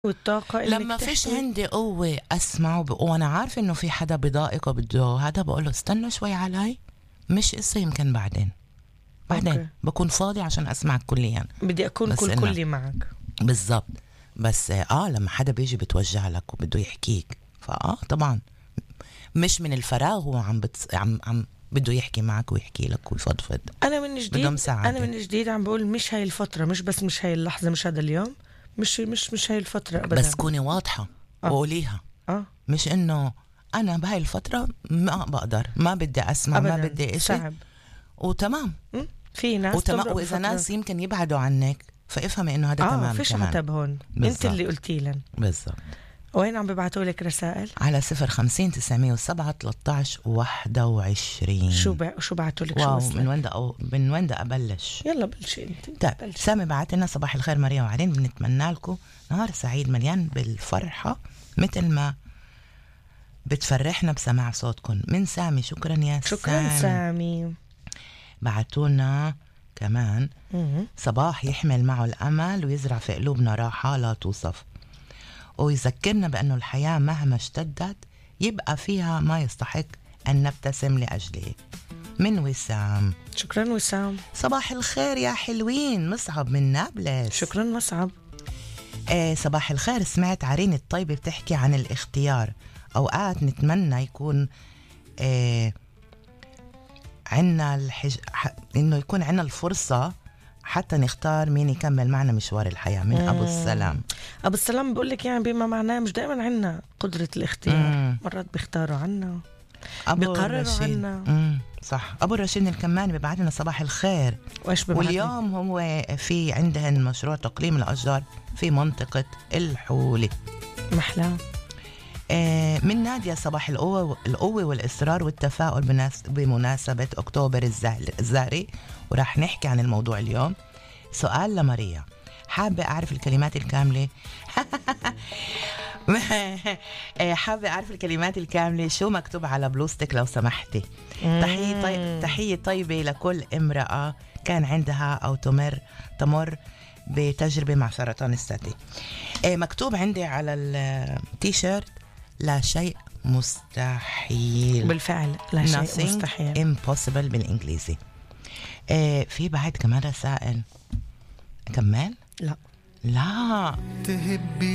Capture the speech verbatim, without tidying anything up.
والطاقة لما فيش عندي قوة أسمع وب... وأنا عارفة إنه في حدا بضائق وبده هذا، بقوله استنى شوي علي، مش قصة، يمكن بعدين بعدين أوكي. بكون فاضي عشان أسمعك كليا، بدي أكون كل كلي معك بالضبط. بس آه لما حدا بيجي بتوجع لك وبده يحكيك، فآه طبعا مش من الفراغ، هو عم بتص... عم عم بده يحكي معك ويحكي لك ويفضفض. أنا من جديد أنا من جديد عم بقول مش هاي الفترة، مش بس مش هاي اللحظة، مش هذا اليوم، مش مش مش هاي الفترة أبدا. بس كوني واضحة آه. وقوليها. آه. مش إنه أنا بهاي الفترة ما بقدر، ما بدي أسمع، أبداً. ما بدي إشي، صعب. وتمام. م? في ناس وتمام. وإذا ناس يمكن يبعدوا عنك فافهمي إنه هذا آه تمام. فيش كمان عتب هون. بالزبط. أنت اللي قلتي لن. بالضبط. وين عم ببعتوا لك رسائل؟ على صفر خمسين تسعمية وسبعة تلتاش واحدة وعشرين. شو ب... شو بعتوا لك؟ واو، شو من وين أو... من وين بدي أبلش؟ يلا بلشي انت. طيب بلشي. سامي بعت لنا صباح الخير مريم وعلين، بنتمنى لكم نهار سعيد مليان بالفرحة مثل ما بتفرحنا بسماع صوتكم. من سامي. شكرا يا شكرا سامي. سامي. بعتونا كمان مم. صباح يحمل معه الأمل ويزرع في قلوبنا راحة لا توصف، ويذكرنا بأنه الحياة مهما اشتدت يبقى فيها ما يستحق أن نبتسم لأجله. من وسام. شكرا وسام. صباح الخير يا حلوين. مصعب من نابلس. شكرا مصعب. آه صباح الخير. سمعت عرين الطيبة بتحكي عن الاختيار، أوقات نتمنى يكون آه عنا الحج... ح... إنه يكون عنا الفرصة حتى نختار مين يكمل معنا مشوار الحياة. من أبو السلام. أبو السلام بقول لك يعني بما معناه مش دائما عنا قدرة الاختيار. مم. مرات بيختاروا عنا، بيقرروا عنا. مم. صح. أبو الرشيد الكماني بيبعت لنا صباح الخير. وإيش واليوم هو في عندهن مشروع تقليم الأشجار في منطقة الحولة. محلاه. آه من نادية. صباح القوة القوة والإصرار والتفاؤل بناس بمناسبة أكتوبر الزهري، وراح نحكي عن الموضوع اليوم. سؤال لماريا، حابة أعرف الكلمات الكاملة حابة أعرف الكلمات الكاملة شو مكتوب على بلوستك لو سمحتي. تحية طي... تحية طيبة لكل امرأة كان عندها أو تمر تمر بتجربة مع سرطان الثدي. مكتوب عندي على التيشيرت لا شيء مستحيل. بالفعل لا شيء مستحيل. impossible بالإنجليزي. آه في بعد كمان رسائل. كمل. لا لا تهبي